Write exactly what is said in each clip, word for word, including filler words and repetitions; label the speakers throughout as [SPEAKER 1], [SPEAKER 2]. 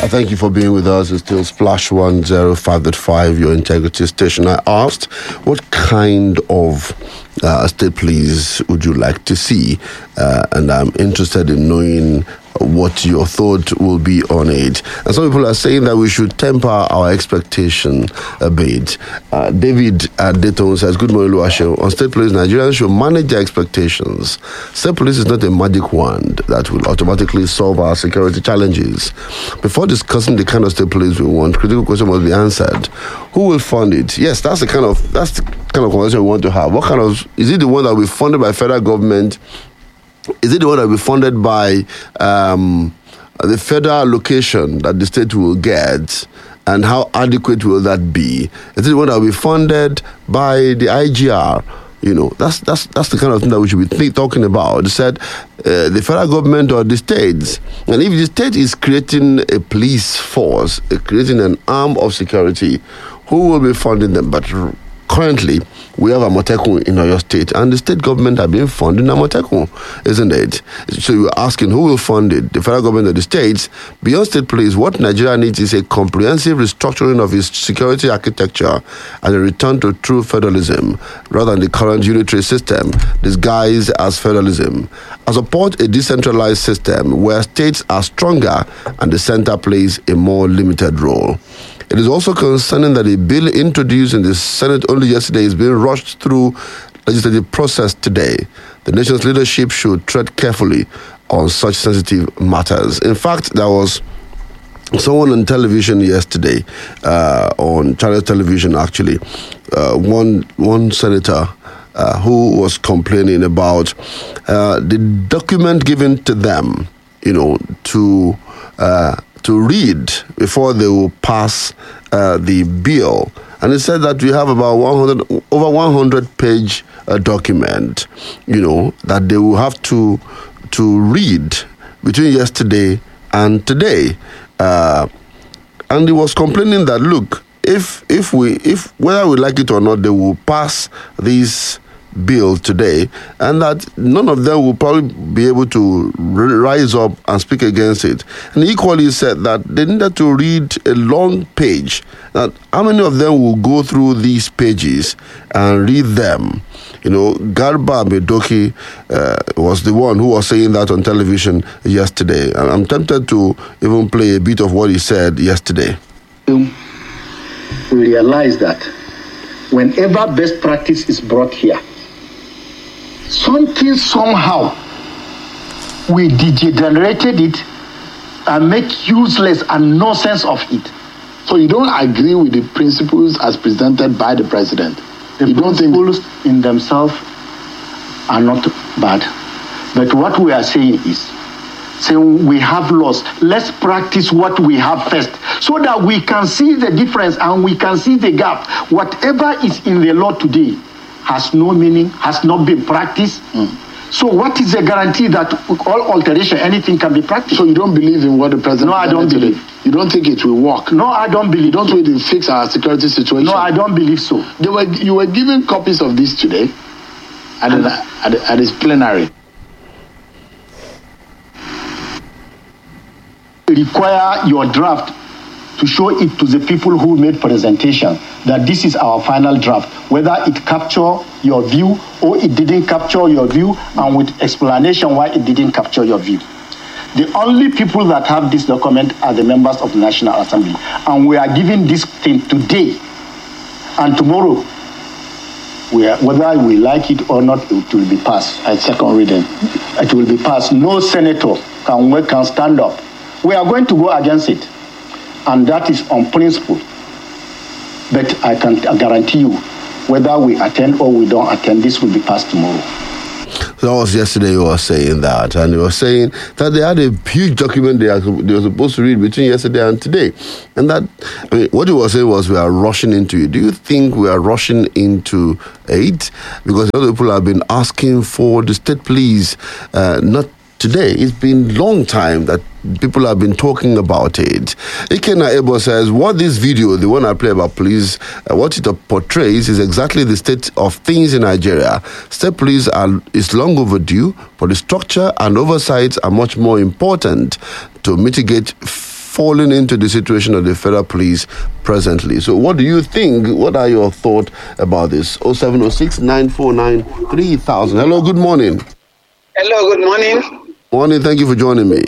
[SPEAKER 1] I thank you for being with us. It's still Splash one oh five point five, your integrity station. I asked, what kind of uh, state police would you like to see? Uh, and I'm interested in knowing what your thought will be on it. And some people are saying that we should temper our expectation a bit. Uh, David uh, Dayton says, good morning, Luashe. On state police, Nigerians should manage their expectations. State police is not a magic wand that will automatically solve our security challenges. Before discussing the kind of state police we want, critical question must be answered. Who will fund it? Yes, that's the kind of that's the kind of conversation we want to have. What kind of, is it the one that will be funded by federal government? Is it the one that will be funded by um, the federal allocation that the state will get? And how adequate will that be? Is it the one that will be funded by the I G R? You know, that's that's that's the kind of thing that we should be think, talking about. They said uh, the federal government or the states. And if the state is creating a police force, uh, creating an arm of security, who will be funding them? But currently, we have Amotekun in Oyo State, and the state government have been funding Amotekun, isn't it? So you're asking who will fund it, the federal government or the states? Beyond state police, what Nigeria needs is a comprehensive restructuring of its security architecture and a return to true federalism, rather than the current unitary system disguised as federalism. I support a decentralized system where states are stronger and the center plays a more limited role. It is also concerning that a bill introduced in the Senate only yesterday is being rushed through legislative process today. The nation's leadership should tread carefully on such sensitive matters. In fact, there was someone on television yesterday, uh, on Channel Television actually, uh, one one senator uh, who was complaining about uh, the document given to them, you know, to... Uh, to read before they will pass uh, the bill. And it said that we have about one hundred, over one hundred page uh, document, you know, that they will have to to read between yesterday and today. Uh, and he was complaining that, look, if if we if whether we like it or not, they will pass these bill today, and that none of them will probably be able to r- rise up and speak against it. And equally said that they needed to read a long page. Now, how many of them will go through these pages and read them? You know, Garba Medoki uh, was the one who was saying that on television yesterday. And I'm tempted to even play a bit of what he said yesterday.
[SPEAKER 2] We realize that whenever best practice is brought here, something somehow we degenerated it and make useless and nonsense of it.
[SPEAKER 3] So you don't agree with the principles as presented by the president?
[SPEAKER 2] The
[SPEAKER 3] you don't
[SPEAKER 2] principles
[SPEAKER 3] think
[SPEAKER 2] in themselves are not bad. But what we are saying is, saying we have lost, let's practice what we have first so that we can see the difference and we can see the gap. Whatever is in the law today has no meaning, has not been practiced. Mm. So what is the guarantee that all alteration, anything can be practiced?
[SPEAKER 3] So you don't believe in what the president...
[SPEAKER 2] No, I don't
[SPEAKER 3] today.
[SPEAKER 2] believe.
[SPEAKER 3] You don't think it will work?
[SPEAKER 2] No, I don't believe.
[SPEAKER 3] You don't think it will fix our security situation?
[SPEAKER 2] No, I don't believe so.
[SPEAKER 3] They were, you were given copies of this today at, an, at, at this plenary.
[SPEAKER 2] Require your draft to show it to the people who made presentation that this is our final draft, whether it capture your view or it didn't capture your view, and with explanation why it didn't capture your view. The only people that have this document are the members of the National Assembly, and we are giving this thing today, and tomorrow, we are, whether we like it or not, it will be passed at second reading. It will be passed. No senator can, can stand up. We are going to go against it. And that is on principle. But I can guarantee you, whether we attend or we don't attend, this will be passed tomorrow.
[SPEAKER 1] So that was yesterday he was saying that. And he was saying that they had a huge document they, are, they were supposed to read between yesterday and today. And that, I mean, what he was saying was we are rushing into it. Do you think we are rushing into it? Because other people have been asking for the state police, uh, not today. It's been a long time that people have been talking about it. Ikena Ebo says, what this video, the one I play about police, uh, what it portrays is exactly the state of things in Nigeria. State police are, is long overdue, but the structure and oversight are much more important to mitigate falling into the situation of the federal police presently. So what do you think? What are your thoughts about this? oh seven oh six, nine four nine, three thousand. Hello, good morning.
[SPEAKER 4] Hello, good morning.
[SPEAKER 1] Morning, thank you for joining me.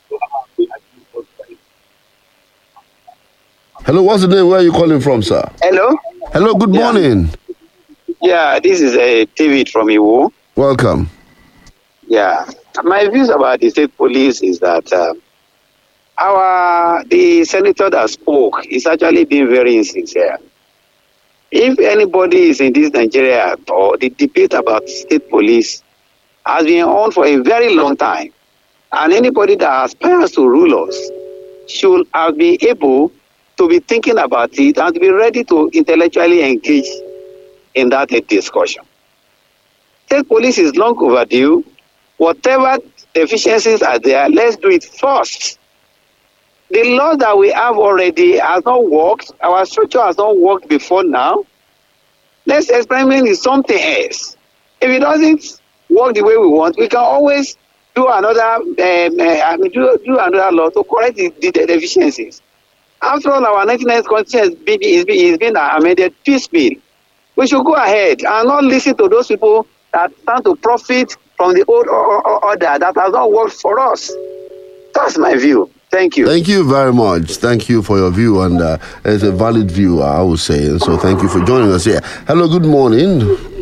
[SPEAKER 1] Hello, what's the name? Where are you calling from, sir?
[SPEAKER 4] Hello.
[SPEAKER 1] Hello, good
[SPEAKER 4] Yeah.
[SPEAKER 1] morning.
[SPEAKER 4] Yeah, this is uh, David from Iwo.
[SPEAKER 1] Welcome.
[SPEAKER 4] Yeah, my views about the state police is that uh, our the senator that spoke is actually being very insincere. If anybody is in this Nigeria, or the debate about state police has been on for a very long time, and anybody that aspires to rule us should have been able to be thinking about it and to be ready to intellectually engage in that discussion. State police is long overdue. Whatever deficiencies are there, let's do it first. The law that we have already has not worked. Our structure has not worked before now. Let's experiment with something else. If it doesn't work the way we want, we can always do another. Um, uh, I mean, do, do another law to correct the, the, the deficiencies. After all, our ninety-ninth constitution is being, is being, is being amended piecemeal. We should go ahead and not listen to those people that stand to profit from the old order that has not worked for us. That's my view. Thank you.
[SPEAKER 1] Thank you very much. Thank you for your view, and uh, it's a valid view, I would say. And so, thank you for joining us here. Hello, good morning.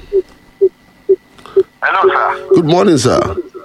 [SPEAKER 5] Hello, sir.
[SPEAKER 1] Good morning, sir.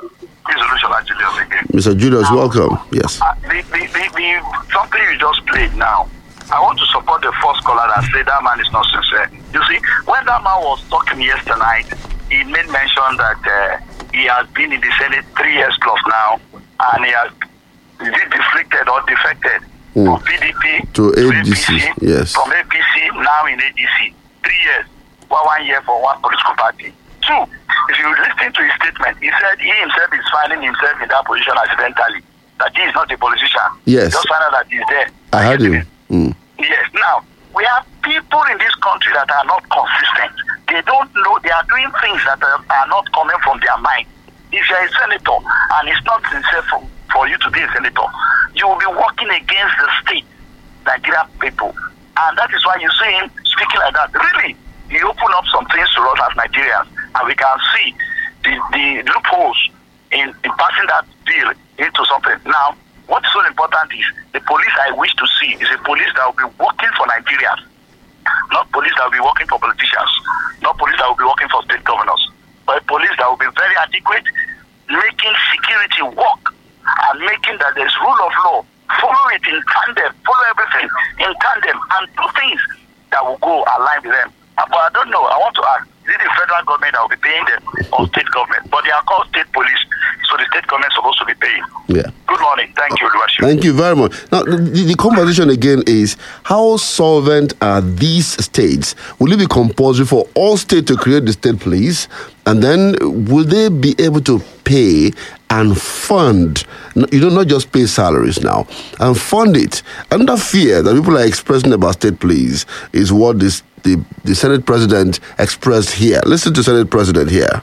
[SPEAKER 1] Mister Julius,
[SPEAKER 5] now,
[SPEAKER 1] welcome. Yes.
[SPEAKER 5] Uh, the, the, the, the, something you just played now, I want to support the first caller that said that man is not sincere. You see, when that man was talking yesterday night, he made mention that uh, he has been in the Senate three years plus now, and he has is it deflected or defected
[SPEAKER 1] mm.
[SPEAKER 5] from P D P
[SPEAKER 1] to,
[SPEAKER 5] to
[SPEAKER 1] A D C,
[SPEAKER 5] A P C,
[SPEAKER 1] yes.
[SPEAKER 5] from A P C now in A D C. Three years, well, one year for one political party. Two, if you listen to his statement, he said he himself is finding himself in that position accidentally, that he is not a politician.
[SPEAKER 1] Yes.
[SPEAKER 5] Just find out that he's there.
[SPEAKER 1] I heard you. Mm.
[SPEAKER 5] Yes. Now, we have people in this country that are not consistent. They don't know, they are doing things that are, are not coming from their mind. If you're a senator and it's not sincere for, for you to be a senator, you will be working against the state, Nigeria people. And that is why you see him speaking like that. Really, he opened up some things to us as Nigerians, and we can see the, the loopholes in, in passing that bill into something. Now, what is so important is the police I wish to see is a police that will be working for Nigerians, not police that will be working for politicians, not police that will be working for state governors, but a police that will be very adequate, making security work and making that there's rule of law. Follow it in tandem, follow everything in tandem, and do things that will go align with them. But I don't know, I want to ask, is it the federal government that will be paying them or state government? But they are called state police, so the state government is supposed to be paying.
[SPEAKER 1] Yeah.
[SPEAKER 5] Good morning. Thank you, Oluwaseun.
[SPEAKER 1] Thank you very much. Now, the, the conversation again is, how solvent are these states? Will it be compulsory for all states to create the state police? And then will they be able to pay and fund, you know, not just pay salaries now, and fund it? Another fear that people are expressing about state police is what this, the, the Senate President expressed here. Listen to Senate President here.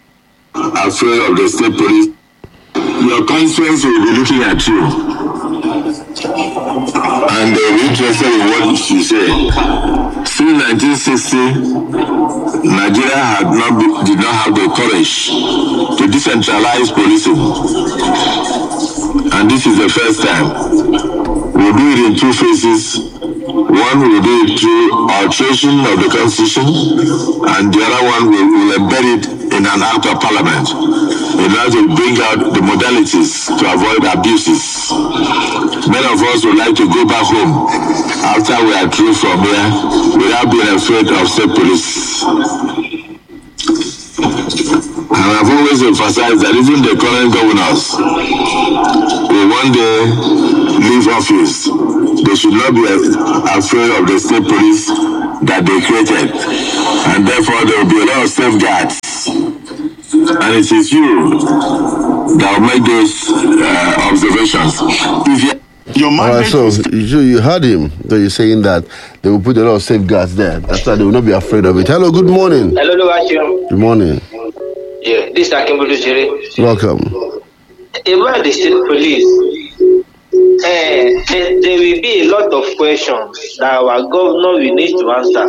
[SPEAKER 6] Afraid of the state police, your conscience will be looking at you, and they'll be interested in what you say. Since nineteen sixty, Nigeria had not be, did not have the courage to decentralize policing, and this is the first time. We'll do it in two phases. One will do it through alteration of the constitution, and the other one will, will embed it in an act of parliament in order to bring out the modalities to avoid abuses. Many of us would like to go back home after we are through from here without being afraid of state police. And I've always emphasized that even the current governors will one day leave office. They should not be afraid of the state police that they created. And therefore there will be a lot of safeguards. And it is you that will make those uh, observations. If you
[SPEAKER 1] Your All right, so you, you heard him. So you're saying that they will put a lot of safeguards there. That's why they will not be afraid of it. Hello, good morning.
[SPEAKER 4] Hello, Oluwaseun.
[SPEAKER 1] Good morning.
[SPEAKER 4] Yeah, this is Akimbulu Jere.
[SPEAKER 1] Welcome.
[SPEAKER 4] About the state police, uh,
[SPEAKER 7] there, there will be a lot of questions that our governor will need to answer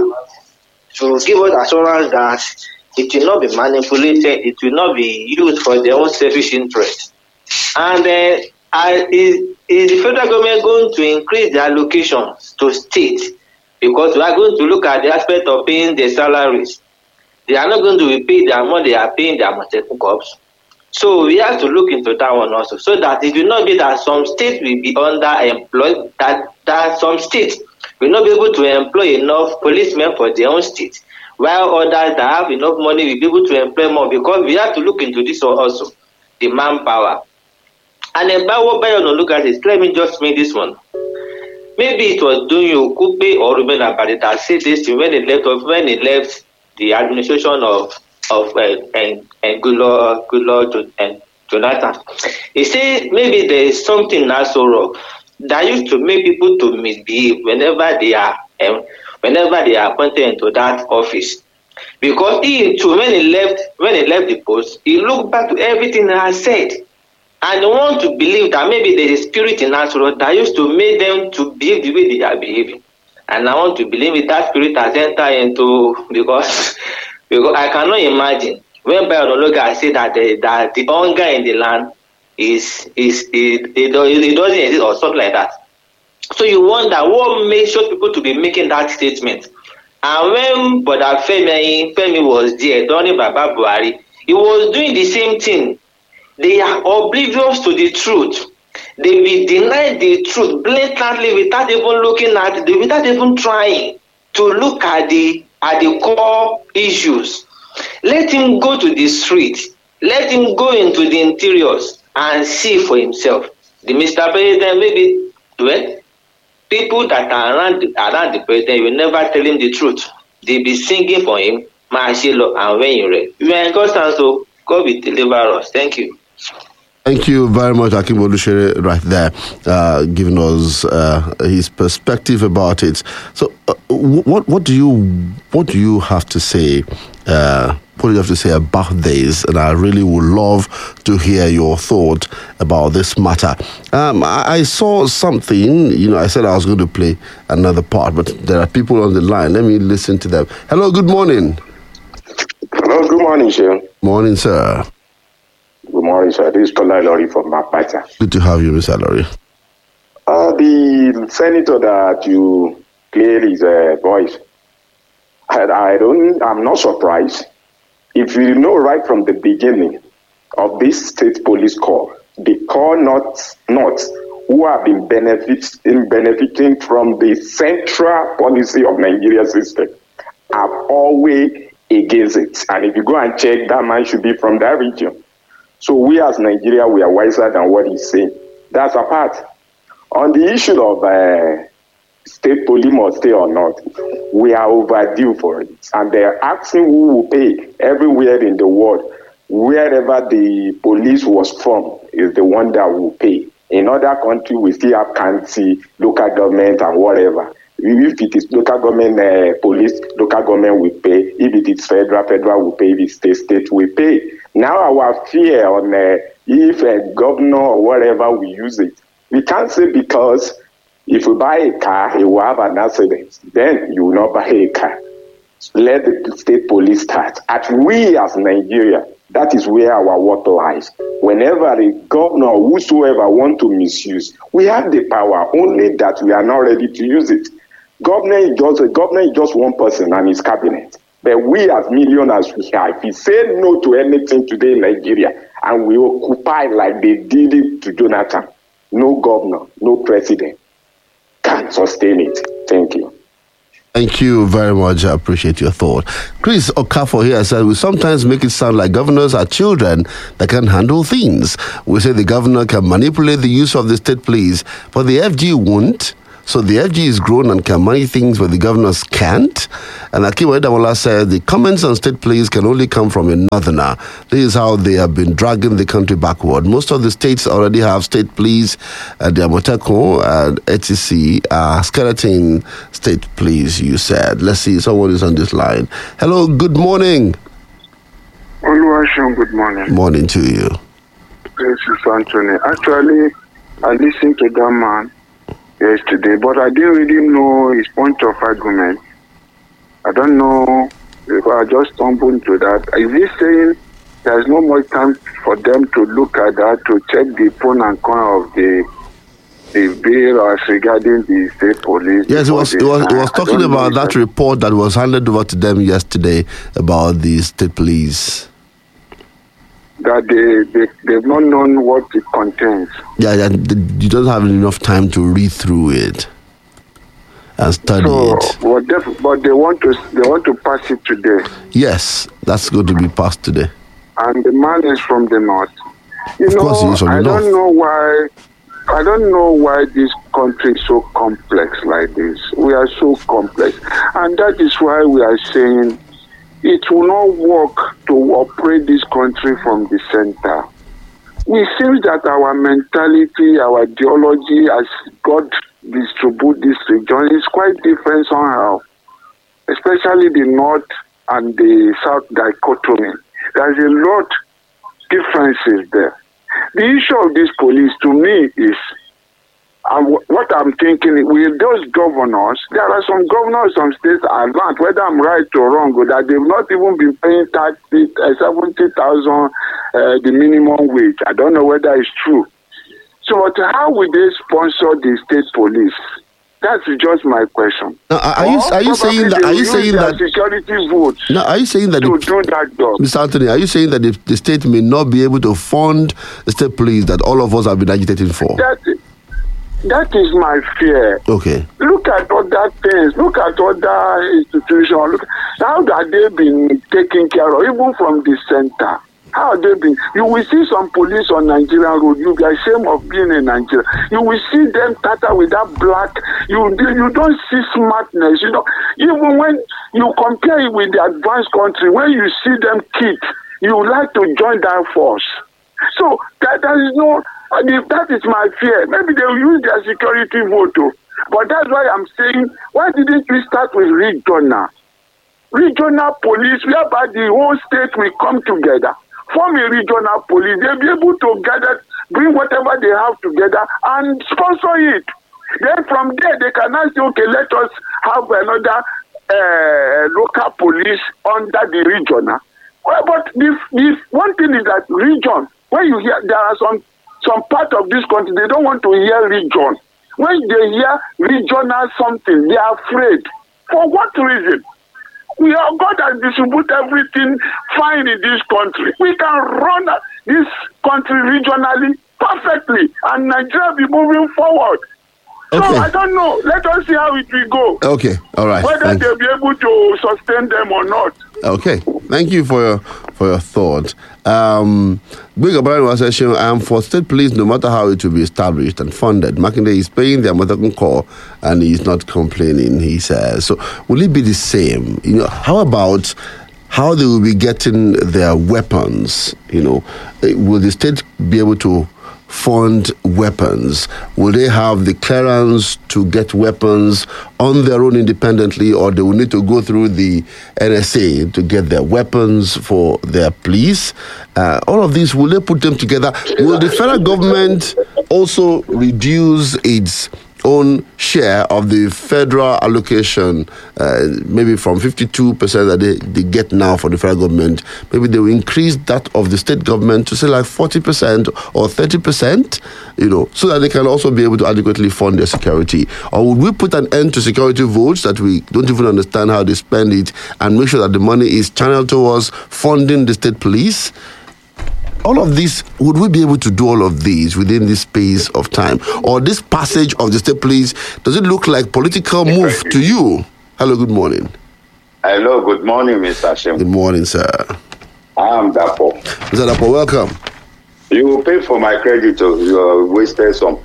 [SPEAKER 7] to give us assurance that it will not be manipulated, it will not be used for their own selfish interest. And uh, I, is, is the federal government going to increase the allocations to states? Because we are going to look at the aspect of paying their salaries. They are not going to be paid the amount they are paying their Amotekun corps. So we have to look into that one also, so that it will not be that some states will be underemployed, that, that some states will not be able to employ enough policemen for their own state, while others that have enough money will be able to employ more, because we have to look into this also, the manpower. And then Bawo Bayo look at it, let me just make this one. Maybe it was Dunyo Kupe or Ruben Abadi that said this when he left of when he left the administration of of uh, and and Goodluck Goodluck and Jonathan. He said maybe there is something Nasoro that used to make people to misbehave whenever they are um, whenever they are appointed into that office. Because he too, when he left when he left the post, he looked back to everything I said. And I want to believe that maybe there is a spirit in Nasoro that used to make them to behave the way they are behaving. And I want to believe that, that spirit has entered into, because, because I cannot imagine when Biologa said that the, that the hunger in the land is, is it, it, it doesn't exist or something like that. So you wonder what makes sure people to be making that statement. And when Brother Femi, Femi was there, during Baba Buhari, he was doing the same thing. They are oblivious to the truth. They will deny the truth blatantly without even looking at it, without even trying to look at the at the core issues. Let him go to the street. Let him go into the interiors and see for himself. The Mister President, maybe, well, people that are around, around the president will never tell him the truth. They'll be singing for him, Mashilo and when you read. We are in Constance, so God will deliver us. Thank you.
[SPEAKER 1] Thank you very much, Akim Olushere, right there, uh, giving us uh, his perspective about it. So, uh, what what do you what do you have to say? Uh, what do you have to say about this? And I really would love to hear your thought about this matter. Um, I, I saw something. You know, I said I was going to play another part, but there are people on the line. Let me listen to them. Hello, good morning.
[SPEAKER 8] Hello, good morning, sir.
[SPEAKER 1] Morning, sir.
[SPEAKER 8] Good morning, sir. This is Tola Lori from Mapata.
[SPEAKER 1] Good to have you, Mister Lori.
[SPEAKER 8] Uh, the senator that you played his uh, voice, I, I don't, I'm not surprised. If you know right from the beginning of this state police corps, the core not, not who have been benefit, in benefiting from the central policy of Nigeria system are always against it. And if you go and check, that man should be from that region. So we as Nigeria, we are wiser than what he's saying. That's a part. On the issue of uh, state police must stay or not, we are overdue for it. And they're asking who will pay everywhere in the world. Wherever the police was from is the one that will pay. In other countries, we still have county, local government, and whatever. If it is local government, uh, police, local government will pay. If it is federal, federal will pay. If it's state, state will pay. Now our fear on uh, if a governor or whatever we use it, we can't say because if you buy a car, you will have an accident. Then you will not buy a car. Let the state police start. At we as Nigeria, that is where our water lies. Whenever a governor or whosoever want to misuse, we have the power, only that we are not ready to use it. Governor is just a governor is just one person and his cabinet. But we as millions as we are, if we say no to anything today in Nigeria and we occupy like they did it to Jonathan, no governor, no president can sustain it. Thank you.
[SPEAKER 1] Thank you very much. I appreciate your thought. Chris Okafor here said, we sometimes make it sound like governors are children that can handle things. We say the governor can manipulate the use of the state police, but the F G won't. So the F G is grown and can manage things where the governors can't. And Akim Oyedamola said the comments on state police can only come from a northerner. This is how they have been dragging the country backward. Most of the states already have state police. Uh, the Amotekun and E T C are skeleton state police, you said. Let's see, someone is on this line. Hello, good morning.
[SPEAKER 9] Oluwaseun, good morning.
[SPEAKER 1] Morning to you.
[SPEAKER 9] This is Anthony. Actually, I listened to that man. yesterday, but I didn't really know his point of argument. I don't know if I just stumbled into that. Is he saying there's no more time for them to look at that, to check the pro and con of the the bill as regarding the state police?
[SPEAKER 1] Yes, it was, it was, it was talking about that report that was handed over to them yesterday about the state police.
[SPEAKER 9] That they, they, they've not known what it contains.
[SPEAKER 1] Yeah, yeah, you don't have enough time to read through it and study
[SPEAKER 9] so,
[SPEAKER 1] it.
[SPEAKER 9] But they, but they want to they want to pass it today.
[SPEAKER 1] Yes, that's going to be passed today.
[SPEAKER 9] And the man is from the north. You
[SPEAKER 1] of
[SPEAKER 9] know,
[SPEAKER 1] course he is from the
[SPEAKER 9] I
[SPEAKER 1] north.
[SPEAKER 9] don't know why. I don't know why this country is so complex like this. We are so complex, and that is why we are saying it will not work to operate this country from the center. It seems that our mentality, our ideology, as God distribute this region, is quite different somehow, especially the north and the south dichotomy. There's a lot differences there. The issue of this police, to me, is uh, what I'm thinking, with those governors, there are some governors, some states are land, whether I'm right or wrong, that they've not even been paying tax, uh, seventy thousand, uh, the minimum wage. I don't know whether it's true. So but how will they sponsor the state police? That's just my question.
[SPEAKER 1] Now, are you are you saying that? Are you saying that
[SPEAKER 9] security votes?
[SPEAKER 1] No, are you saying that
[SPEAKER 9] to
[SPEAKER 1] the,
[SPEAKER 9] do that job?
[SPEAKER 1] Mister Anthony, are you saying that the, the state may not be able to fund the state police that all of us have been agitating for?
[SPEAKER 9] That, that is my fear.
[SPEAKER 1] Okay.
[SPEAKER 9] Look at other things. Look at other institutions. Look how have they been taken care of, even from the center. How have they been? You will see some police on Nigerian road. You be ashamed of being in Nigeria. You will see them tatter with that black. You you don't see smartness. You know, even when you compare it with the advanced country, when you see them kick, you would like to join that force. So that there is no. That is my fear. Maybe they will use their security vote, too. But that's why I'm saying, why didn't we start with regional, regional police, whereby the whole state will come together, form a regional police, they'll be able to gather, bring whatever they have together and sponsor it. Then from there, they can now say, okay, let us have another uh, local police under the regional. Well, but the, the one thing is that region, when you hear, there are some, some part of this country, they don't want to hear region. When they hear regional something, they are afraid. For what reason? We are God has distributed everything fine in this country. We can run this country regionally perfectly, and Nigeria be moving forward. Okay. So I don't know. Let us see how it will go.
[SPEAKER 1] Okay, all right.
[SPEAKER 9] Whether
[SPEAKER 1] Thank
[SPEAKER 9] they'll be able to sustain them or not.
[SPEAKER 1] Okay, thank you for your for your thought. Um, Big Abraham was saying, I am for state police no matter how it will be established and funded. Makinde is paying their mother call and he's not complaining, he says. So will it be the same? You know, how about how they will be getting their weapons? You know, will the state be able to fund weapons? Will they have the clearance to get weapons on their own independently, or they will need to go through the N S A to get their weapons for their police? Uh, all of these, will they put them together? Will the federal government also reduce its own share of the federal allocation, uh, maybe from fifty-two percent that they, they get now for the federal government, maybe they will increase that of the state government to say like forty percent or thirty percent, you know, so that they can also be able to adequately fund their security? Or would we put an end to security votes that we don't even understand how they spend it and make sure that the money is channeled towards funding the state police? All of this, would we be able to do all of these within this space of time? Or this passage of the state police, does it look like political move to you? Hello, good morning.
[SPEAKER 10] Hello, good morning, Mister Hashem.
[SPEAKER 1] Good morning, sir.
[SPEAKER 10] I am Dapo.
[SPEAKER 1] Mister Dapo, welcome.
[SPEAKER 10] You will pay for my credit, oh, you wasted some.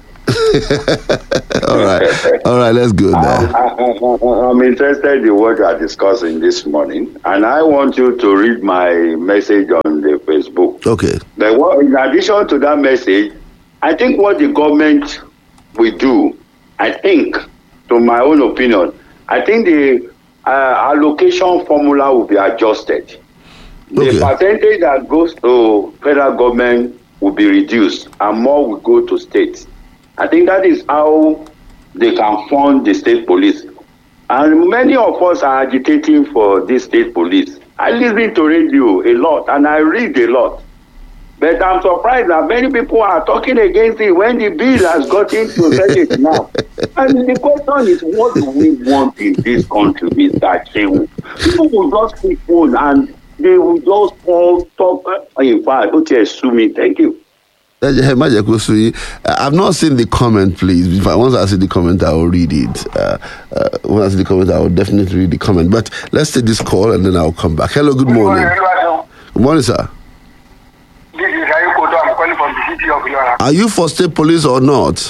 [SPEAKER 1] all right, all right, let's go there.
[SPEAKER 10] I, I, I'm interested in what you are discussing this morning, and I want you to read my message on the Facebook.
[SPEAKER 1] Okay.
[SPEAKER 10] But what, in addition to that message, I think what the government will do, I think, to my own opinion, I think the uh, allocation formula will be adjusted. Okay. The percentage that goes to federal government will be reduced, and more will go to states. I think that is how they can fund the state police. And many of us are agitating for this state police. I listen to radio a lot and I read a lot. But I'm surprised that many people are talking against it when the bill has gotten to Senate now. And the question is, what do we want in this country, Mister Chewu? People will just pick phone and they will just all talk. In fact, okay, sue me. Thank you.
[SPEAKER 1] I've not seen the comment, please. If I once I see the comment, I will read it. Uh, uh, when I see the comment, I will definitely read the comment. But let's take this call and then I'll come back. Hello, good morning. Good morning, sir.
[SPEAKER 5] This is Ayukoto. I'm calling from the city of Ilora.
[SPEAKER 1] Are you for state police or not?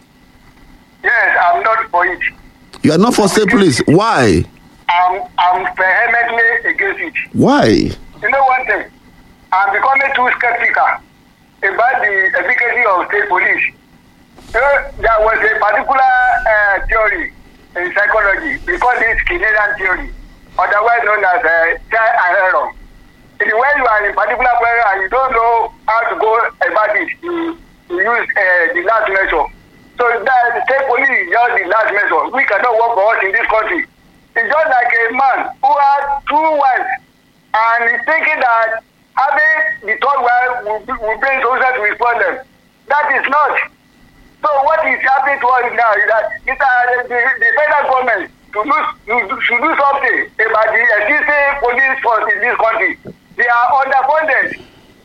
[SPEAKER 5] Yes, I'm not for it.
[SPEAKER 1] You are not for state police. Why?
[SPEAKER 5] I'm, I'm vehemently against it.
[SPEAKER 1] Why?
[SPEAKER 5] You know one thing? I'm becoming too skeptical about the efficacy of state police. You know, there was a particular uh, theory in psychology. We call it Skinnerian theory, otherwise known as uh, trial and error. When you are in a particular place and you don't know how to go about it, you, you use uh, the last measure. So that the state police is just the last measure. We cannot work for us in this country. It's just like a man who has two wives and is thinking that having the third wife will, will bring closer to his problem. That is not. So what is happening to us now is that it's, uh, the, the federal government to do, to, should do something about the existing police force in this country. They are underfunded.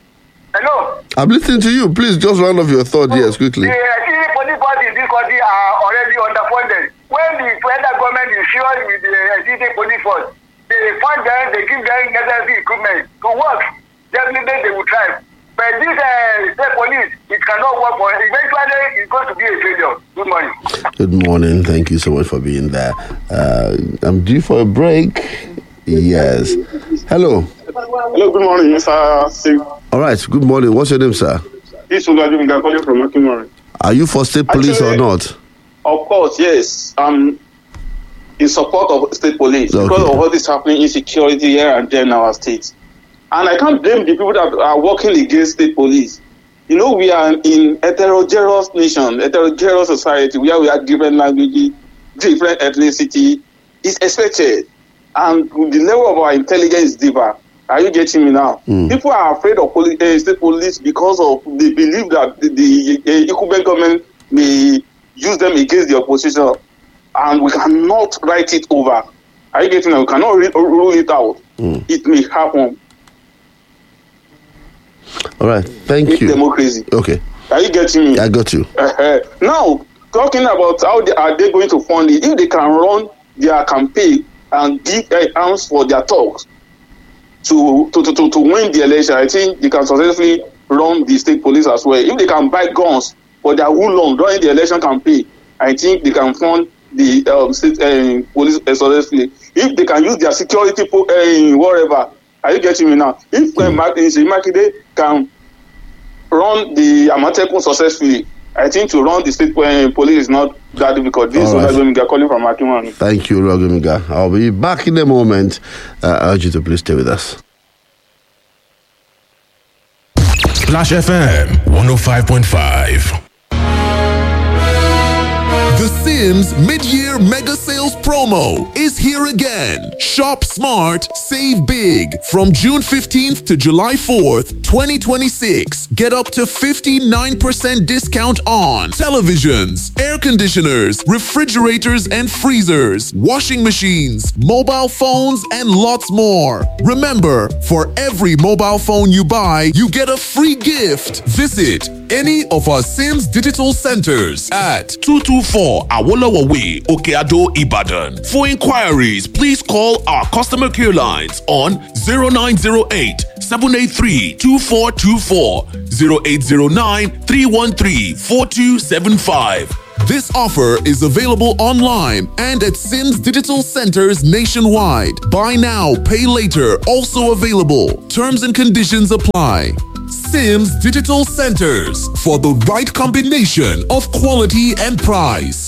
[SPEAKER 5] Hello?
[SPEAKER 1] I'm listening to you. Please just round off your thought, so, yes, quickly.
[SPEAKER 5] The existing police force in this country are already underfunded. When the federal government is sure with the existing police force, they fund them, they give them necessary equipment to work. Definitely they will thrive. But this uh, state police, it cannot work for it. Eventually, it's going to be a failure. Good morning.
[SPEAKER 1] Good morning. Thank you so much for being there. Uh, I'm due for a break. Yes. Hello.
[SPEAKER 11] Hello, good morning, Mister Singh.
[SPEAKER 1] All right, good morning. What's your name, sir?
[SPEAKER 11] This is Ugaju calling from Akimori.
[SPEAKER 1] Are you for state police Actually, or not?
[SPEAKER 11] Of course, yes. I'm in support of state police okay. because of what is happening insecurity here and there in our state. And I can't blame the people that are working against state police. You know, we are in heterogeneous nation, heterogeneous society where we have different languages, different ethnicity. It's expected. And the level of our intelligence is different. Are you getting me now? Mm. People are afraid of poli- uh, state police because of they believe that the, the uh, incumbent government may use them against the opposition, and we cannot write it over. Are you getting me? We cannot re- rule it out. Mm. It may happen.
[SPEAKER 1] All right, thank
[SPEAKER 11] it's
[SPEAKER 1] you.
[SPEAKER 11] Democracy.
[SPEAKER 1] Okay.
[SPEAKER 11] Are you getting me?
[SPEAKER 1] I got you.
[SPEAKER 11] Uh-huh. Now, talking about how they, are they going to fund it, if they can run their campaign and give uh, arms for their talks to to, to to win the election, I think they can successfully run the state police as well. If they can buy guns for their woolong during the election campaign, I think they can fund the um, state uh, police uh, successfully. If they can use their security po- uh, whatever, are you getting me now? If mm. uh, Makinde can run the Amatekun successfully, I think to run the state uh, police is not that difficult. This right. is Rogomiga calling from Akimani.
[SPEAKER 1] Thank you, Rogomiga. I'll be back in a moment. Uh, I urge you to please stay with us.
[SPEAKER 12] Splash F M one oh five point five.
[SPEAKER 13] The Sims mid-year mega sales promo is here again. Shop smart, save big. From June fifteenth to July fourth, twenty twenty-six. Get up to fifty-nine percent discount on televisions, air conditioners, refrigerators and freezers, washing machines, mobile phones, and lots more. Remember, for every mobile phone you buy, you get a free gift. Visit any of our Sims digital centers at two twenty-four Awolowo Way, Okeado, Ibadan. For inquiries, please call our customer care lines on zero nine zero eight, seven eight three, two four two four, zero eight zero nine, three one three, four two seven five. This offer is available online and at Sims Digital Centers nationwide. Buy now, pay later, also available. Terms and conditions apply. Sims Digital Centers, for the right combination of quality and price.